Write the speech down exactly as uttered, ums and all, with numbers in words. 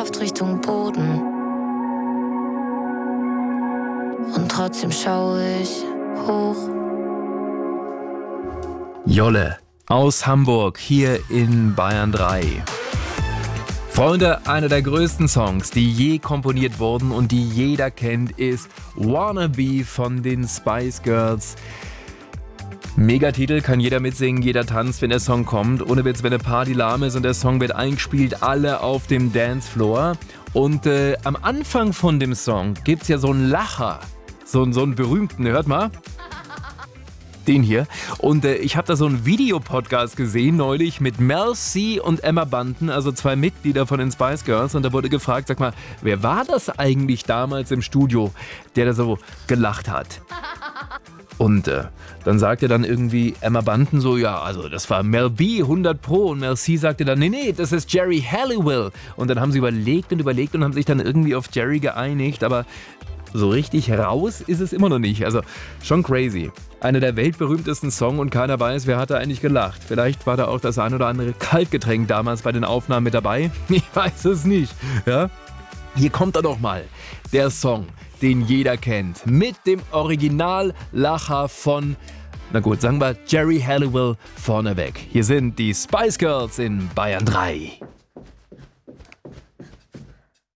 Luft Richtung Boden. Und trotzdem schaue ich hoch. Jolle aus Hamburg hier in Bayern drei. Freunde, einer der größten Songs, die je komponiert wurden und die jeder kennt, ist Wannabe von den Spice Girls. Megatitel, kann jeder mitsingen, jeder tanzt, wenn der Song kommt. Ohne Witz, wenn eine Party lahm ist und der Song wird eingespielt, alle auf dem Dancefloor. Und äh, am Anfang von dem Song gibt es ja so einen Lacher, so, so einen berühmten, hört mal. Den hier. Und äh, ich habe da so einen Videopodcast gesehen neulich mit Mel C und Emma Bunton, also zwei Mitglieder von den Spice Girls. Und da wurde gefragt, sag mal, wer war das eigentlich damals im Studio, der da so gelacht hat? Und äh, dann sagte dann irgendwie Emma Bunton so, ja, also das war Mel B, hundert Pro. Und Mel C sagte dann, nee, nee, das ist Jerry Halliwell. Und dann haben sie überlegt und überlegt und haben sich dann irgendwie auf Jerry geeinigt. Aber so richtig raus ist es immer noch nicht. Also schon crazy. Einer der weltberühmtesten Songs und keiner weiß, wer hat da eigentlich gelacht. Vielleicht war da auch das ein oder andere Kaltgetränk damals bei den Aufnahmen mit dabei. Ich weiß es nicht. Ja? Hier kommt er doch mal. Der Song, den jeder kennt. Mit dem Originallacher von, na gut, sagen wir Jerry Halliwell vorneweg. Hier sind die Spice Girls in Bayern drei.